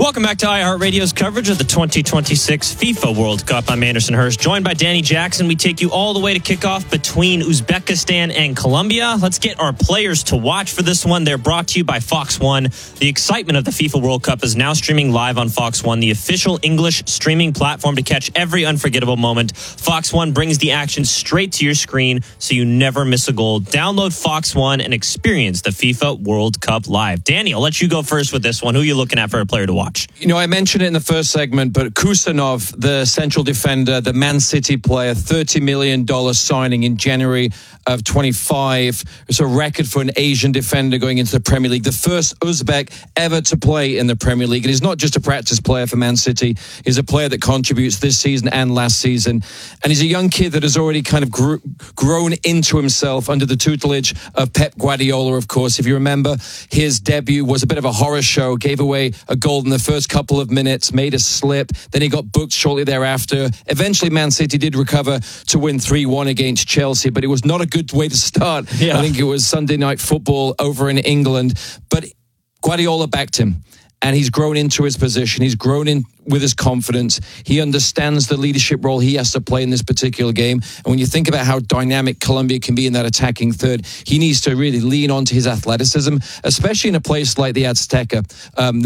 Welcome back to iHeartRadio's coverage of the 2026 FIFA World Cup. I'm Anderson Hurst, joined by Danny Jackson. We take you all the way to kickoff between Uzbekistan and Colombia. Let's get our players to watch for this one. They're brought to you by Fox One. The excitement of the FIFA World Cup is now streaming live on Fox One, the official English streaming platform to catch every unforgettable moment. Fox One brings the action straight to your screen so you never miss a goal. Download Fox One and experience the FIFA World Cup live. Danny, I'll let you go first with this one. Who are you looking at for a player to watch? You know, I mentioned it in the first segment, but Kusanov, the central defender, the Man City player, $30 million signing in January of 25. It's a record for an Asian defender going into the Premier League. The first Uzbek ever to play in the Premier League. And he's not just a practice player for Man City. He's a player that contributes this season and last season. And he's a young kid that has already kind of grown into himself under the tutelage of Pep Guardiola, of course. If you remember, his debut was a bit of a horror show, gave away a goal in the first couple of minutes, made a slip, then he got booked shortly thereafter. Eventually, Man City did recover to win 3-1 against Chelsea, but it was not a good way to start. I think it was Sunday Night Football over in England, but Guardiola backed him. And he's grown into his position. He's grown in with his confidence. He understands the leadership role he has to play in this particular game. And when you think about how dynamic Colombia can be in that attacking third, he needs to really lean onto his athleticism, especially in a place like the Azteca.